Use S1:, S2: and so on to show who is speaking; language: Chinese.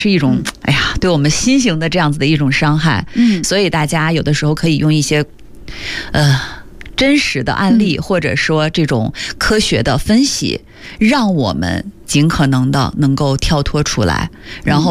S1: 是一种哎呀对我们心形的这样子的一种伤害。所以大家有的时候可以用一些真实的案例，或者说这种科学的分析，让我们尽可能的能够跳脱出来，然后